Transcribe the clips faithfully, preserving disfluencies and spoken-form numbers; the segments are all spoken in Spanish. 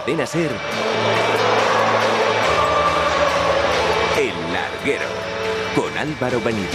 Cadena SER, El Larguero, con Álvaro Benito.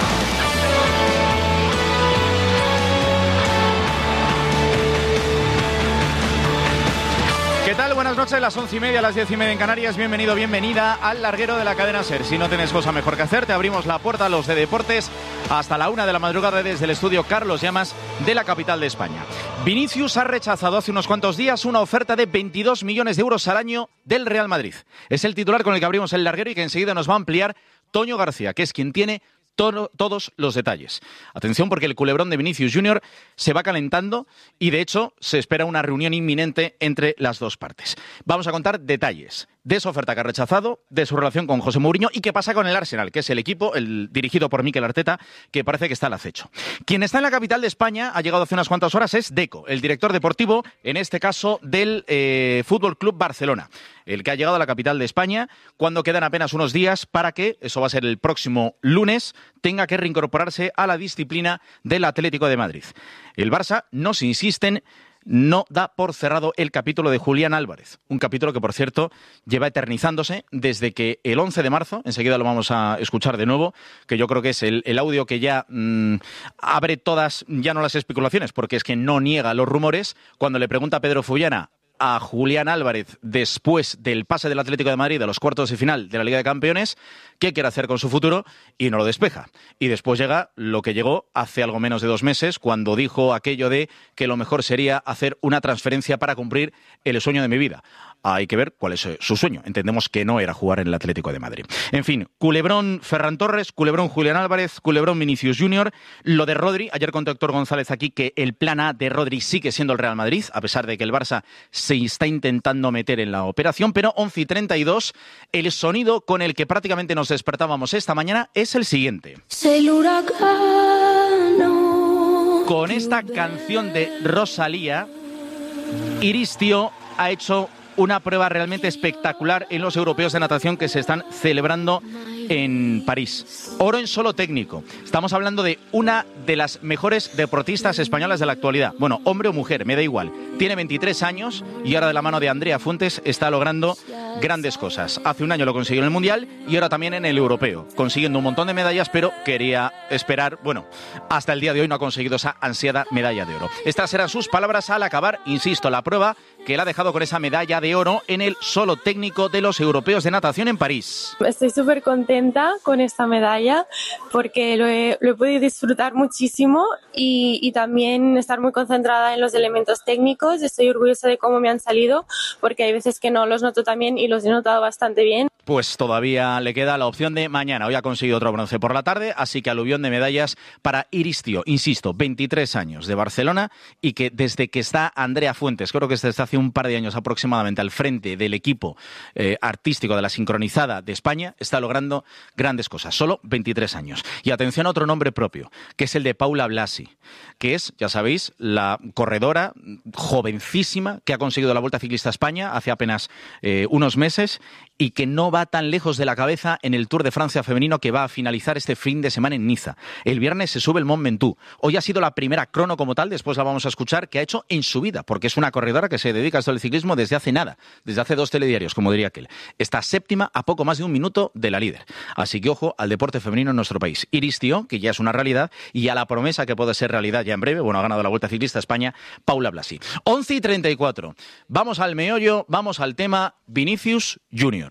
¿Qué tal? Buenas noches, las once y media, las diez y media en Canarias. Bienvenido, bienvenida al Larguero de la Cadena SER. Si no tienes cosa mejor que hacer, te abrimos la puerta a los de deportes hasta la una de la madrugada desde el estudio Carlos Llamas de la capital de España. Vinicius ha rechazado hace unos cuantos días una oferta de veintidós millones de euros al año del Real Madrid. Es el titular con el que abrimos el Larguero y que enseguida nos va a ampliar Toño García, que es quien tiene Todo, todos los detalles. Atención, porque el culebrón de Vinicius Junior se va calentando y de hecho se espera una reunión inminente entre las dos partes. Vamos a contar detalles de esa oferta que ha rechazado, de su relación con José Mourinho y qué pasa con el Arsenal, que es el equipo el dirigido por Mikel Arteta, que parece que está al acecho. Quien está en la capital de España, ha llegado hace unas cuantas horas, es Deco, el director deportivo, en este caso del eh, Fútbol Club Barcelona, el que ha llegado a la capital de España cuando quedan apenas unos días para que, eso va a ser el próximo lunes, tenga que reincorporarse a la disciplina del Atlético de Madrid. El Barça, nos insisten, no da por cerrado el capítulo de Julián Álvarez. Un capítulo que, por cierto, lleva eternizándose desde que el once de marzo, enseguida lo vamos a escuchar de nuevo, que yo creo que es el, el audio que ya mmm, abre todas, ya no las especulaciones, porque es que no niega los rumores, cuando le pregunta a Pedro Fullana a Julián Álvarez después del pase del Atlético de Madrid a los cuartos de final de la Liga de Campeones, qué quiere hacer con su futuro, y no lo despeja. Y después llega lo que llegó hace algo menos de dos meses, cuando dijo aquello de que lo mejor sería hacer una transferencia para cumplir el sueño de mi vida. Hay que ver cuál es su sueño. Entendemos que no era jugar en el Atlético de Madrid. En fin, culebrón Ferran Torres, culebrón Julián Álvarez, culebrón Vinicius Junior. Lo de Rodri, ayer contó Héctor González aquí que el plan A de Rodri sigue siendo el Real Madrid, a pesar de que el Barça se está intentando meter en la operación, pero once y treinta y dos, el sonido con el que prácticamente nos despertábamos esta mañana es el siguiente. El huracán. Con esta canción de Rosalía, Iristio ha hecho una prueba realmente espectacular en los europeos de natación que se están celebrando en París. Oro en solo técnico. Estamos hablando de una de las mejores deportistas españolas de la actualidad. Bueno, hombre o mujer, me da igual. Tiene veintitrés años y ahora de la mano de Andrea Fuentes está logrando grandes cosas. Hace un año lo consiguió en el Mundial y ahora también en el Europeo, consiguiendo un montón de medallas, pero quería esperar, bueno, hasta el día de hoy no ha conseguido esa ansiada medalla de oro. Estas eran sus palabras al acabar, insisto, la prueba que la ha dejado con esa medalla de oro en el solo técnico de los europeos de natación en París. Estoy súper contenta con esta medalla porque lo he, lo he podido disfrutar muchísimo y, y también estar muy concentrada en los elementos técnicos. Estoy orgullosa de cómo me han salido porque hay veces que no los noto tan bien y los he notado bastante bien. Pues todavía le queda la opción de mañana. Hoy ha conseguido otro bronce por la tarde, así que aluvión de medallas para Iristio. Insisto, veintitrés años de Barcelona y que desde que está Andrea Fuentes, creo que desde hace un par de años aproximadamente al frente del equipo eh, artístico de la sincronizada de España, está logrando grandes cosas. Solo veintitrés años. Y atención a otro nombre propio, que es el de Paula Blasi, que es, ya sabéis, la corredora jovencísima que ha conseguido la Vuelta Ciclista a España hace apenas eh, unos meses y que no va tan lejos de la cabeza en el Tour de Francia femenino que va a finalizar este fin de semana en Niza. El viernes se sube el Mont Ventoux. Hoy ha sido la primera crono como tal, después la vamos a escuchar, que ha hecho en su vida, porque es una corredora que se dedica a esto del ciclismo desde hace nada, desde hace dos telediarios, como diría aquel. Está séptima a poco más de un minuto de la líder. Así que ojo al deporte femenino en nuestro país. Iristio, que ya es una realidad, y a la promesa que puede ser realidad ya en breve, bueno, ha ganado la Vuelta Ciclista a España, Paula Blasi. once y treinta y cuatro. Vamos al meollo, vamos al tema Vinicius Junior.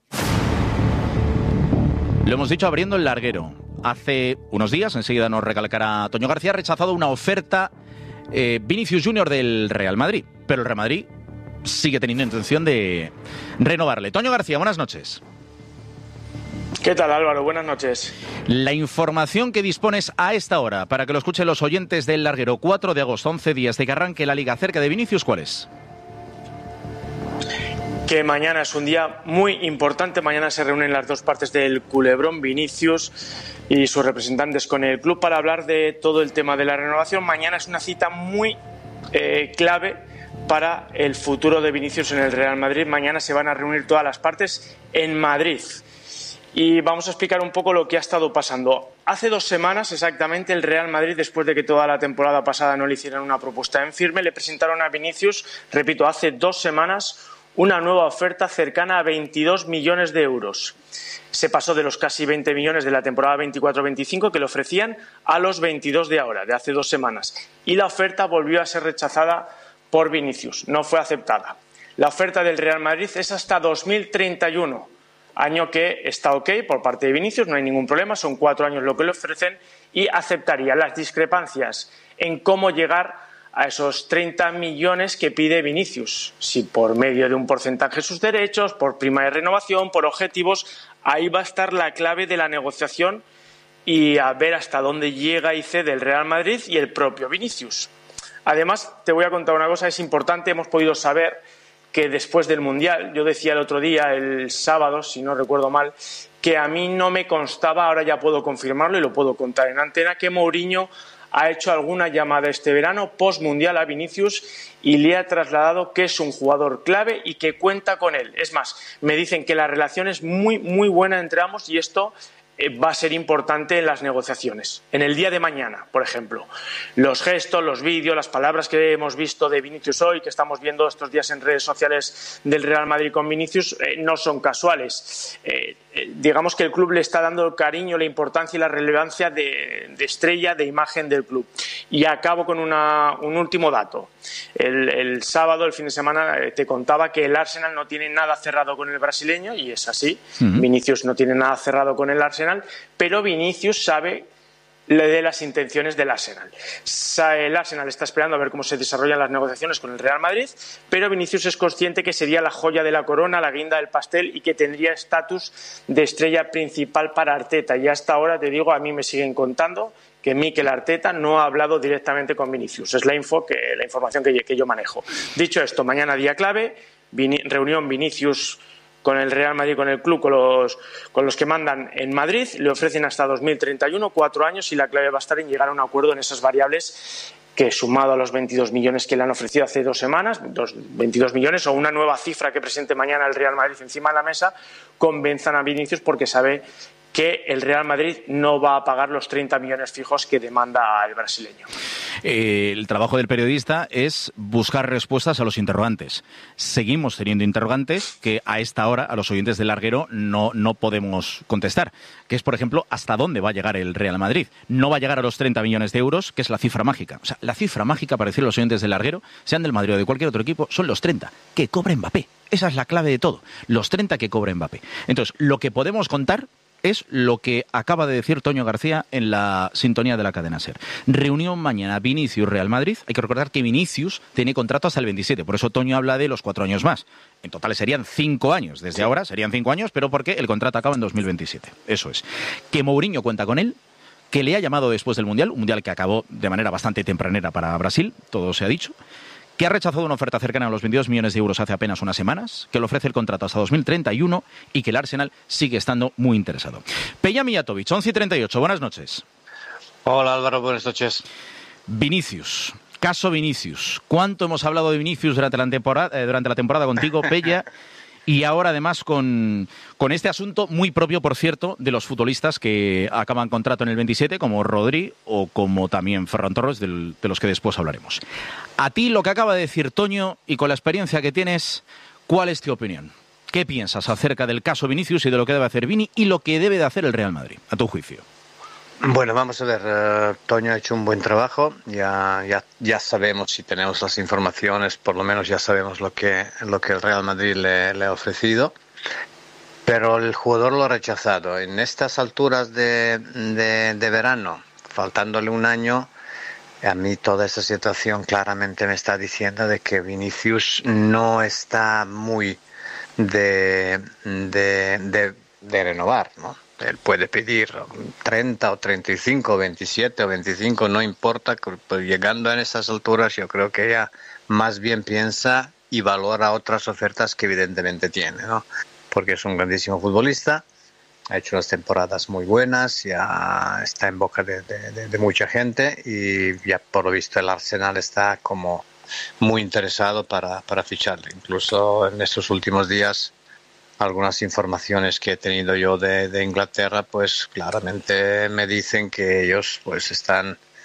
Lo hemos dicho abriendo el larguero. Hace unos días, enseguida nos recalcará Toño García, ha rechazado una oferta eh, Vinicius Junior del Real Madrid. Pero el Real Madrid sigue teniendo intención de renovarle. Toño García, buenas noches. ¿Qué tal, Álvaro? Buenas noches. La información que dispones a esta hora, para que lo escuchen los oyentes del larguero, cuatro de agosto, once días de que arranque la Liga, acerca de Vinicius, ¿cuál es? Que mañana es un día muy importante. Mañana se reúnen las dos partes del culebrón, Vinicius y sus representantes con el club, para hablar de todo el tema de la renovación. Mañana es una cita muy eh, clave para el futuro de Vinicius en el Real Madrid. Mañana se van a reunir todas las partes en Madrid. Y vamos a explicar un poco lo que ha estado pasando. Hace dos semanas exactamente el Real Madrid, después de que toda la temporada pasada no le hicieran una propuesta en firme, le presentaron a Vinicius, repito, hace dos semanas, una nueva oferta cercana a veintidós millones de euros. Se pasó de los casi veinte millones de la temporada veinticuatro veinticinco que le ofrecían a los veintidós de ahora, de hace dos semanas. Y la oferta volvió a ser rechazada por Vinicius, no fue aceptada. La oferta del Real Madrid es hasta dos mil treinta y uno, año que está ok por parte de Vinicius, no hay ningún problema, son cuatro años lo que le ofrecen y aceptaría. Las discrepancias en cómo llegar a esos treinta millones que pide Vinicius, si por medio de un porcentaje de sus derechos, por prima de renovación, por objetivos, ahí va a estar la clave de la negociación y a ver hasta dónde llega y cede el Real Madrid y el propio Vinicius. Además, te voy a contar una cosa, es importante, hemos podido saber que después del Mundial, yo decía el otro día, el sábado, si no recuerdo mal, que a mí no me constaba, ahora ya puedo confirmarlo y lo puedo contar en antena, que Mourinho ha hecho alguna llamada este verano post-mundial a Vinicius y le ha trasladado que es un jugador clave y que cuenta con él. Es más, me dicen que la relación es muy, muy buena entre ambos y esto va a ser importante en las negociaciones. En el día de mañana, por ejemplo, los gestos, los vídeos, las palabras que hemos visto de Vinicius hoy, que estamos viendo estos días en redes sociales del Real Madrid con Vinicius, eh, no son casuales. Eh, eh, digamos que el club le está dando el cariño, la importancia y la relevancia de, de estrella, de imagen del club. Y acabo con una, un último dato. El, el sábado, el fin de semana, eh, te contaba que el Arsenal no tiene nada cerrado con el brasileño, y es así. Uh-huh. Vinicius no tiene nada cerrado con el Arsenal, pero Vinicius sabe de las intenciones del Arsenal. El Arsenal está esperando a ver cómo se desarrollan las negociaciones con el Real Madrid, pero Vinicius es consciente que sería la joya de la corona, la guinda del pastel y que tendría estatus de estrella principal para Arteta. Y hasta ahora, te digo, a mí me siguen contando que Mikel Arteta no ha hablado directamente con Vinicius. Es la info que, la información que, que yo manejo. Dicho esto, mañana día clave, Vini, reunión Vinicius con el Real Madrid, con el club, con los, con los que mandan en Madrid, le ofrecen hasta dos mil treinta y uno, cuatro años, y la clave va a estar en llegar a un acuerdo en esas variables que, sumado a los veintidós millones que le han ofrecido hace dos semanas, dos, veintidós millones o una nueva cifra que presente mañana el Real Madrid encima de la mesa, convenzan a Vinicius porque sabe que el Real Madrid no va a pagar los treinta millones fijos que demanda el brasileño. Eh, el trabajo del periodista es buscar respuestas a los interrogantes. Seguimos teniendo interrogantes que a esta hora a los oyentes del Larguero no, no podemos contestar, que es, por ejemplo, hasta dónde va a llegar el Real Madrid. No va a llegar a los treinta millones de euros, que es la cifra mágica. O sea, la cifra mágica, para decirle a los oyentes del Larguero, sean del Madrid o de cualquier otro equipo, son los treinta, que cobra Mbappé. Esa es la clave de todo, los treinta que cobra Mbappé. Entonces, lo que podemos contar es lo que acaba de decir Toño García en la sintonía de la cadena SER. Reunión mañana Vinicius-Real Madrid. Hay que recordar que Vinicius tiene contrato hasta el veintisiete, por eso Toño habla de los cuatro años más. En total serían cinco años, desde sí. ahora serían cinco años, pero porque el contrato acaba en dos mil veintisiete. Eso es. Que Mourinho cuenta con él, que le ha llamado después del Mundial, un Mundial que acabó de manera bastante tempranera para Brasil, todo se ha dicho, que ha rechazado una oferta cercana a los veintidós millones de euros hace apenas unas semanas, que le ofrece el contrato hasta dos mil treinta y uno y que el Arsenal sigue estando muy interesado. Peja Mijatovic, once y treinta y ocho, buenas noches. Hola Álvaro, buenas noches. Vinicius, caso Vinicius. ¿Cuánto hemos hablado de Vinicius durante la temporada, eh, durante la temporada contigo, Peja? Y ahora además con, con este asunto muy propio, por cierto, de los futbolistas que acaban contrato en el veintisiete, como Rodri o como también Ferran Torres, del, de los que después hablaremos. A ti, lo que acaba de decir Toño, y con la experiencia que tienes, ¿cuál es tu opinión? ¿Qué piensas acerca del caso Vinicius y de lo que debe hacer Vini y lo que debe de hacer el Real Madrid, a tu juicio? Bueno, vamos a ver, uh, Toño ha hecho un buen trabajo, ya, ya, ya sabemos, si tenemos las informaciones, por lo menos ya sabemos lo que, lo que el Real Madrid le, le ha ofrecido, pero el jugador lo ha rechazado. En estas alturas de, de, de verano, faltándole un año, a mí toda esta situación claramente me está diciendo de que Vinicius no está muy de, de, de, de renovar, ¿no? Él puede pedir treinta o treinta y cinco, veintisiete o veinticinco, no importa, pero llegando a esas alturas yo creo que ella más bien piensa y valora otras ofertas que evidentemente tiene, ¿no? Porque es un grandísimo futbolista, ha hecho unas temporadas muy buenas, ya está en boca de, de, de, de mucha gente y ya por lo visto el Arsenal está como muy interesado para, para ficharle. Incluso en estos últimos días algunas informaciones que he tenido yo de, de Inglaterra, pues claramente me dicen que ellos pues están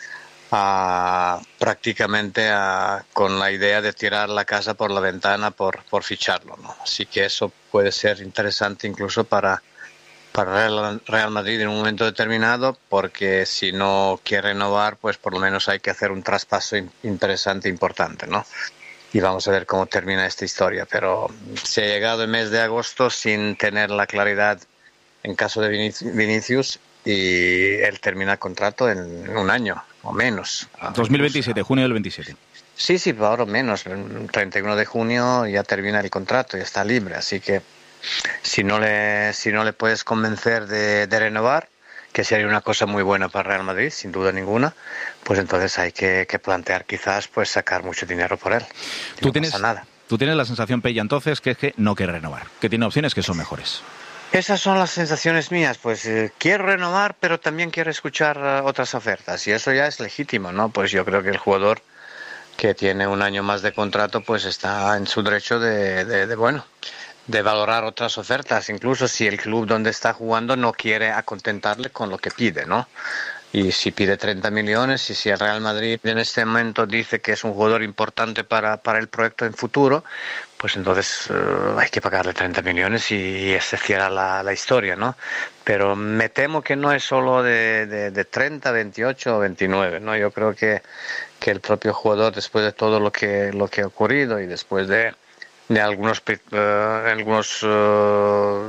a, prácticamente a, con la idea de tirar la casa por la ventana por, por ficharlo, ¿no? Así que eso puede ser interesante incluso para, para Real, Real Madrid en un momento determinado, porque si no quiere renovar, pues por lo menos hay que hacer un traspaso interesante, importante, ¿no? Y vamos a ver cómo termina esta historia. Pero se ha llegado el mes de agosto sin tener la claridad en caso de Vinicius, y él termina el contrato en un año o menos. dos mil veintisiete, junio del veintisiete. Sí, sí, ahora menos. El treinta y uno de junio ya termina el contrato y está libre. Así que si no le, si no le puedes convencer de, de renovar, que sería una cosa muy buena para Real Madrid, sin duda ninguna, pues entonces hay que, que plantear quizás pues sacar mucho dinero por él. ¿Tú no tienes, pasa nada. Tú tienes la sensación, Pella, entonces, que es que no quiere renovar, que tiene opciones que son mejores. Esas son las sensaciones mías, pues eh, quiero renovar, pero también quiero escuchar uh, otras ofertas, y eso ya es legítimo, ¿no? Pues yo creo que el jugador que tiene un año más de contrato, pues está en su derecho de, de, de bueno, de valorar otras ofertas, incluso si el club donde está jugando no quiere acontentarle con lo que pide, ¿no? Y si pide treinta millones, y si el Real Madrid en este momento dice que es un jugador importante para, para el proyecto en futuro, pues entonces uh, hay que pagarle treinta millones y, y se cierra la, la historia, ¿no? Pero me temo que no es solo de, de, de treinta, veintiocho o veintinueve, ¿no? Yo creo que, que el propio jugador, después de todo lo que, lo que ha ocurrido y después de de algunos uh, algunos uh,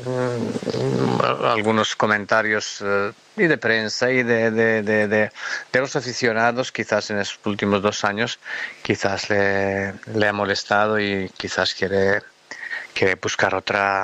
algunos comentarios uh, y de prensa y de, de, de, de, de los aficionados, quizás en estos últimos dos años quizás le, le ha molestado y quizás quiere, quiere buscar otra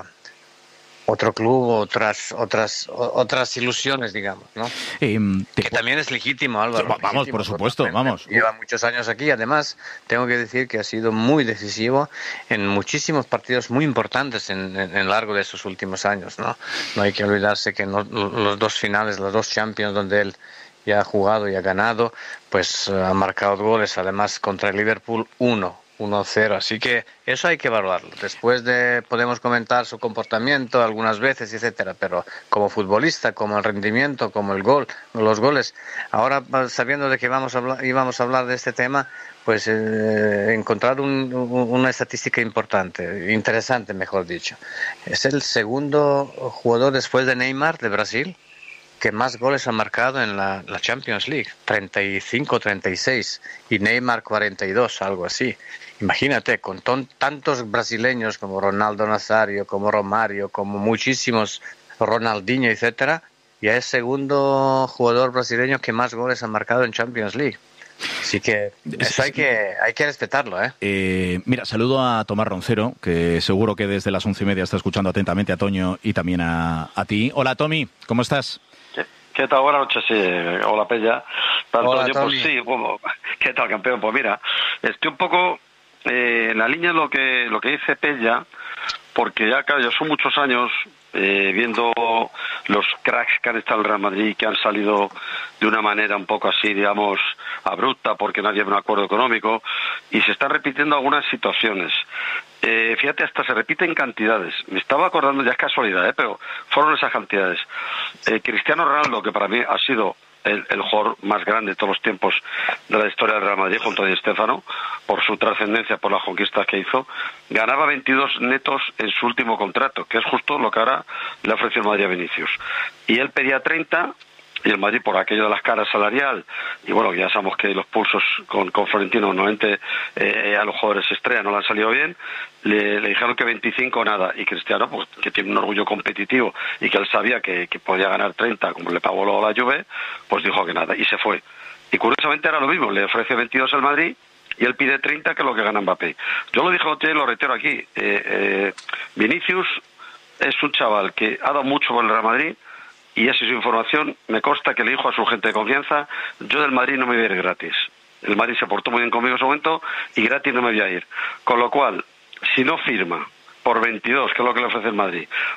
otro club, otras otras otras ilusiones, digamos, ¿no? Eh, que también es legítimo, Álvaro. Sí, vamos, legítimo, por supuesto, vamos. Lleva muchos años aquí, además, tengo que decir que ha sido muy decisivo en muchísimos partidos muy importantes en, en, en largo de esos últimos años, ¿no? No hay que olvidarse que no, los dos finales, los dos Champions donde él ya ha jugado y ha ganado, pues ha marcado goles, además contra el Liverpool, uno. uno cero, así que eso hay que evaluarlo. Después de podemos comentar su comportamiento algunas veces, etcétera, pero como futbolista, como el rendimiento, como el gol, los goles, ahora sabiendo de que vamos a hablar, íbamos a hablar de este tema, pues eh, encontrar un, un, una estadística importante, interesante, mejor dicho. Es el segundo jugador después de Neymar de Brasil que más goles ha marcado en la, la Champions League, treinta y cinco, treinta y seis, y Neymar cuarenta y dos, algo así. Imagínate, con ton, tantos brasileños como Ronaldo Nazario, como Romario, como muchísimos, Ronaldinho, etcétera, ya es segundo jugador brasileño que más goles ha marcado en Champions League. Así que eso hay que hay que respetarlo, ¿eh? eh mira, saludo a Tomás Roncero, que seguro que desde las once y media está escuchando atentamente a Toño y también a, a ti. Hola, Tommy, ¿cómo estás? ¿Qué tal? Buenas noches, sí. Hola, Pella. Para Hola, Antonio, pues sí, bueno, ¿qué tal, campeón? Pues mira, estoy un poco eh, en la línea de lo que, lo que dice Pella, porque ya, claro, ya son muchos años eh, viendo los cracks que han estado en el Real Madrid, que han salido de una manera un poco así, digamos, abrupta, porque no había un acuerdo económico, y se están repitiendo algunas situaciones. Eh, fíjate, hasta se repiten cantidades. Me estaba acordando, ya es casualidad, ¿eh? Pero fueron esas cantidades. Eh, Cristiano Ronaldo, que para mí ha sido el, el jugador más grande de todos los tiempos de la historia del Real Madrid, junto a Di Stéfano, por su trascendencia, por las conquistas que hizo, ganaba veintidós netos en su último contrato, que es justo lo que ahora le ofreció el Madrid a Vinicius. Y él pedía treinta, y el Madrid, por aquello de las caras salarial, y bueno, ya sabemos que los pulsos con, con Florentino normalmente eh, a los jugadores estrella no le han salido bien, le, le dijeron que veinticinco nada, y Cristiano, pues, que tiene un orgullo competitivo y que él sabía que, que podía ganar treinta, como le pagó luego la Juve, pues dijo que nada, y se fue. Y curiosamente era lo mismo, le ofrece veintidós al Madrid, y él pide treinta, que es lo que gana Mbappé. Yo lo dije y lo reitero aquí, eh, eh, Vinicius es un chaval que ha dado mucho por el Real Madrid, y esa es su información. Me consta que le dijo a su gente de confianza: yo del Madrid no me voy a ir gratis. El Madrid se portó muy bien conmigo en ese momento y gratis no me voy a ir. Con lo cual, si no firma por veintidós, que es lo que le ofrece el Madrid,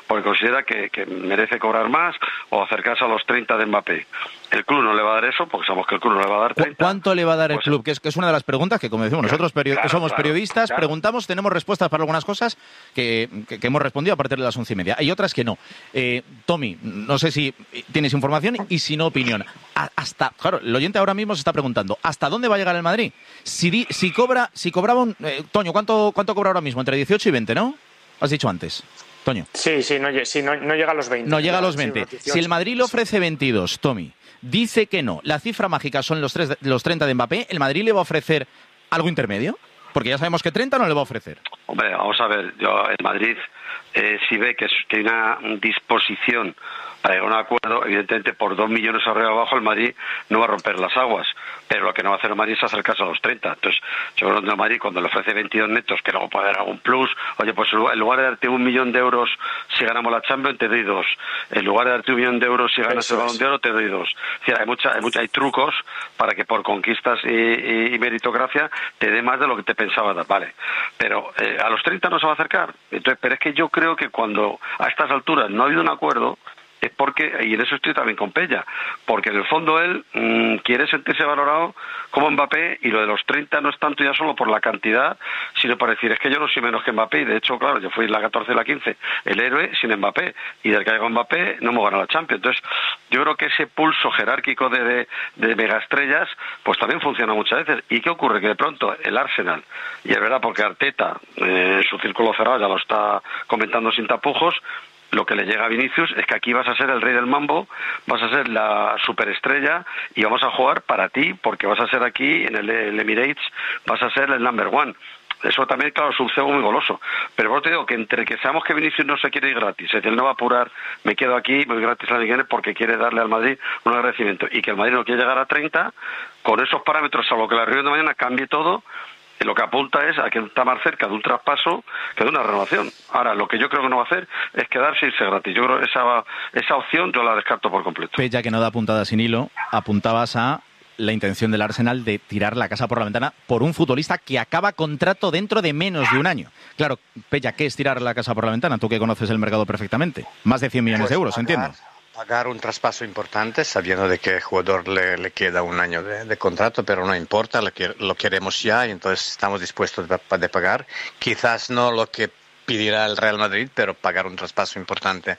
porque considera que, que merece cobrar más o acercarse a los treinta de Mbappé. El club no le va a dar eso, porque sabemos que el club no le va a dar treinta. ¿Cuánto le va a dar el pues, club? Que es, que es una de las preguntas que, como decimos nosotros, perio- claro, que somos claro, periodistas, claro. preguntamos, tenemos respuestas para algunas cosas que, que, que hemos respondido a partir de las once y media. Hay otras que no. Eh, Tommy, no sé si tienes información y si no, opinión. A, hasta, claro, el oyente ahora mismo se está preguntando, ¿hasta dónde va a llegar el Madrid? Si, di, si cobra, si cobraba un... Eh, Toño, ¿cuánto, ¿cuánto cobra ahora mismo? Entre dieciocho y veinte, ¿no? Has dicho antes. Toño. Sí, sí, no, sí, no, no llega a los veinte. No llega a los Sí, veinte. unos dieciocho. Si el Madrid le ofrece veintidós, Tommy, dice que no, la cifra mágica son los, tres, los treinta de Mbappé, ¿el Madrid le va a ofrecer algo intermedio? Porque ya sabemos que treinta no le va a ofrecer. Hombre, vamos a ver, yo el Madrid, eh, si ve que, es, que hay una disposición para llegar a un acuerdo, evidentemente por dos millones arriba o abajo el Madrid no va a romper las aguas, pero lo que no va a hacer el Madrid es acercarse a los treinta. Entonces, yo creo que el Madrid cuando le ofrece veintidós netos, que luego puede haber algún plus, oye, pues en lugar de darte un millón de euros si ganamos la Champions, te doy dos. En lugar de darte un millón de euros si ganas Eso el Balón es. de Oro, te doy dos. Es decir, hay, mucha, hay, mucha, hay trucos para que por conquistas y, y, y meritocracia te dé más de lo que te pensaba dar, vale. Pero eh, a los treinta no se va a acercar. Entonces, pero es que yo creo que cuando a estas alturas no ha habido un acuerdo, es porque, y en eso estoy también con Pella, porque en el fondo él mmm, quiere sentirse valorado como Mbappé, y lo de los treinta no es tanto ya solo por la cantidad, sino para decir, es que yo no soy menos que Mbappé, y de hecho, claro, yo fui la catorce y la quince, el héroe sin Mbappé, y del que haya con Mbappé no hemos ganado la Champions. Entonces, yo creo que ese pulso jerárquico de, de, de megaestrellas, pues también funciona muchas veces. ¿Y qué ocurre? Que de pronto el Arsenal, y es verdad porque Arteta, eh, su círculo cerrado ya lo está comentando sin tapujos, lo que le llega a Vinicius es que aquí vas a ser el rey del mambo, vas a ser la superestrella y vamos a jugar para ti, porque vas a ser aquí en el, el Emirates, vas a ser el number one. Eso también, claro, es un cebo muy goloso. Pero vos te digo que entre que sabemos que Vinicius no se quiere ir gratis, es decir, él no va a apurar, me quedo aquí, me voy gratis a la Liga porque quiere darle al Madrid un agradecimiento, y que el Madrid no quiere llegar a treinta, con esos parámetros, salvo que la reunión de mañana cambie todo, lo que apunta es a que está más cerca de un traspaso que de una renovación. Ahora, lo que yo creo que no va a hacer es quedarse y irse gratis. Yo creo que esa, esa opción yo la descarto por completo. Pues ya que no da puntada sin hilo, apuntabas a la intención del Arsenal de tirar la casa por la ventana por un futbolista que acaba contrato dentro de menos de un año. Claro, Pella, ¿qué es tirar la casa por la ventana? Tú que conoces el mercado perfectamente. Más de cien millones Pues de euros, pagar, entiendo. Pagar un traspaso importante sabiendo de que el jugador le, le queda un año de, de contrato, pero no importa, lo, que, lo queremos ya y entonces estamos dispuestos de, de pagar. Quizás no lo que pedirá el Real Madrid, pero pagar un traspaso importante.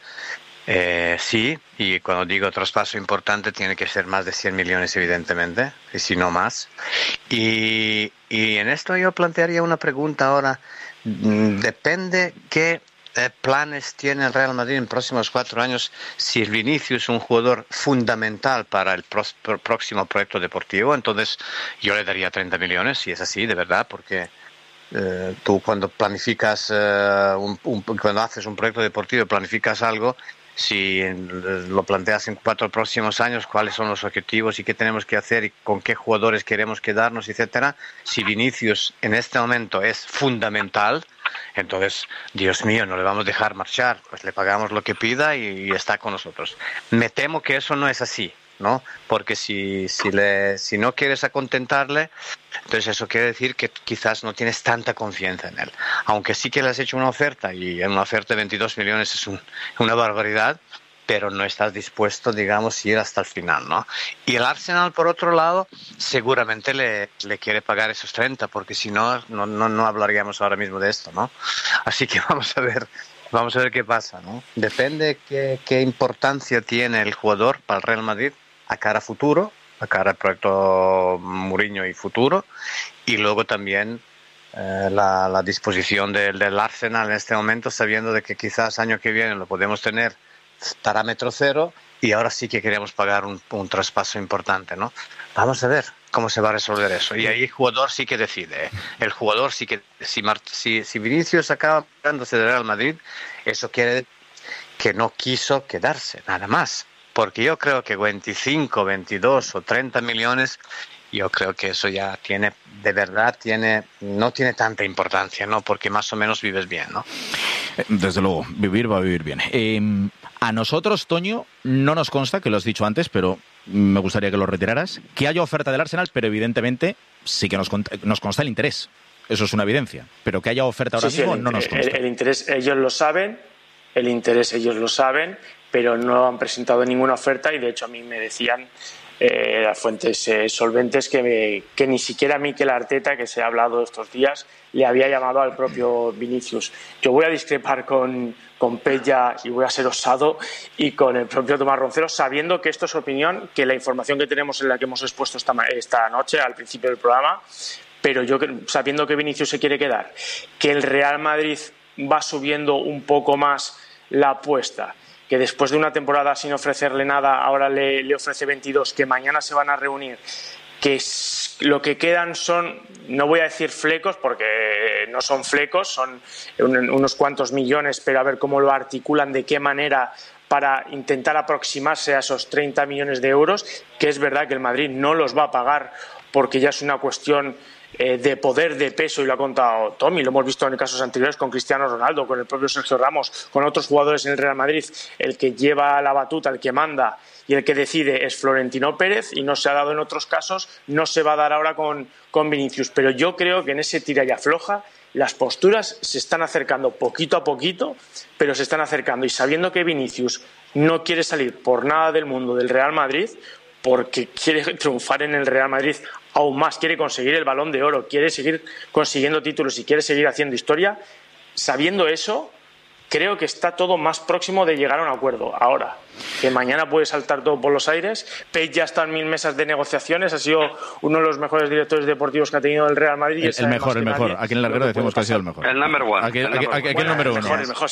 Eh, sí, y cuando digo traspaso importante tiene que ser más de cien millones evidentemente, y si no más. Y, y en esto yo plantearía una pregunta ahora. Depende qué eh, planes tiene el Real Madrid en próximos cuatro años, si el Vinicius es un jugador fundamental para el pros, pro, próximo proyecto deportivo, entonces yo le daría treinta millones, si es así, de verdad, porque eh, tú cuando planificas, eh, un, un, cuando haces un proyecto deportivo, planificas algo, si lo planteas en cuatro próximos años, cuáles son los objetivos y qué tenemos que hacer y con qué jugadores queremos quedarnos, etcétera. Si Vinicius en este momento es fundamental, entonces, Dios mío, no le vamos a dejar marchar, pues le pagamos lo que pida y, y está con nosotros. Me temo que eso no es así, ¿no? Porque si, si, le, si no quieres acontentarle, entonces eso quiere decir que quizás no tienes tanta confianza en él. Aunque sí que le has hecho una oferta, y en una oferta de veintidós millones es un, una barbaridad, pero no estás dispuesto, digamos, a ir hasta el final, ¿no? Y el Arsenal, por otro lado, seguramente le, le quiere pagar esos treinta, porque si no, no, no, no hablaríamos ahora mismo de esto, ¿no? Así que vamos a ver, vamos a ver qué pasa, ¿no? Depende qué, qué importancia tiene el jugador para el Real Madrid a cara a futuro, a cara al proyecto Mourinho y futuro, y luego también eh, la, la disposición del, del Arsenal en este momento, sabiendo de que quizás año que viene lo podemos tener parámetro cero y ahora sí que queremos pagar un, un traspaso importante, ¿no? Vamos a ver cómo se va a resolver eso. Y ahí el jugador sí que decide. El jugador sí que... Si, si, si Vinicius acaba pagándose del Real Madrid, eso quiere decir que no quiso quedarse, nada más. Porque yo creo que veinticinco, veintidós o treinta millones, yo creo que eso ya tiene, de verdad, tiene no tiene tanta importancia, ¿no? Porque más o menos vives bien, ¿no? Desde luego, vivir va a vivir bien. Eh, a nosotros, Toño, no nos consta, que lo has dicho antes, pero me gustaría que lo retiraras, que haya oferta del Arsenal, pero evidentemente sí que nos, nos consta el interés. Eso es una evidencia. Pero que haya oferta ahora sí, mismo sí, el, no nos consta. El, el interés, ellos lo saben, el interés, ellos lo saben, pero no han presentado ninguna oferta y de hecho a mí me decían eh, las fuentes eh, solventes que, me, que ni siquiera Mikel Arteta, que se ha hablado estos días, le había llamado al propio Vinicius. Yo voy a discrepar con, con Pella y voy a ser osado y con el propio Tomás Roncero, sabiendo que esto es opinión, que la información que tenemos es la que hemos expuesto esta, esta noche al principio del programa, pero yo sabiendo que Vinicius se quiere quedar, que el Real Madrid va subiendo un poco más la apuesta, que después de una temporada sin ofrecerle nada ahora le, le ofrece veintidós, que mañana se van a reunir, que es, lo que quedan son, no voy a decir flecos porque no son flecos, son un, unos cuantos millones, pero a ver cómo lo articulan, de qué manera para intentar aproximarse a esos treinta millones de euros, que es verdad que el Madrid no los va a pagar porque ya es una cuestión eh, de poder, de peso, y lo ha contado Tommy, lo hemos visto en casos anteriores con Cristiano Ronaldo, con el propio Sergio Ramos, con otros jugadores en el Real Madrid. El que lleva la batuta, el que manda y el que decide es Florentino Pérez, y no se ha dado en otros casos, no se va a dar ahora con, con Vinicius. Pero yo creo que en ese tira y afloja las posturas se están acercando poquito a poquito, pero se están acercando, y sabiendo que Vinicius no quiere salir por nada del mundo del Real Madrid, porque quiere triunfar en el Real Madrid aún más, quiere conseguir el Balón de Oro, quiere seguir consiguiendo títulos y quiere seguir haciendo historia, sabiendo eso, creo que está todo más próximo de llegar a un acuerdo. Ahora, que mañana puede saltar todo por los aires. Page ya está en mil mesas de negociaciones, ha sido uno de los mejores directores deportivos que ha tenido el Real Madrid. El, el mejor, el mejor. Aquí en el Larguero decimos que ha sido el mejor. El number one. Aquí, el aquí, number aquí, aquí bueno, el número uno. El mejor, el mejor.